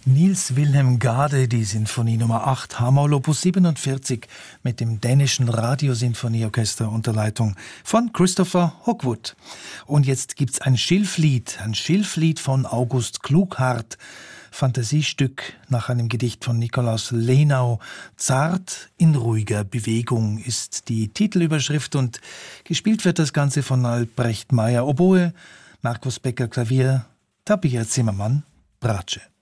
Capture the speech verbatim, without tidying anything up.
Niels Wilhelm Gade, die Sinfonie Nummer acht, H-Moll Opus siebenundvierzig mit dem dänischen Radiosinfonieorchester unter Leitung von Christopher Hogwood. Und jetzt gibt's ein Schilflied, ein Schilflied von August Klughardt, Fantasiestück nach einem Gedicht von Nikolaus Lenau. Zart in ruhiger Bewegung ist die Titelüberschrift und gespielt wird das Ganze von Albrecht Meyer Oboe, Markus Becker Klavier, Tabea Zimmermann Bratsche.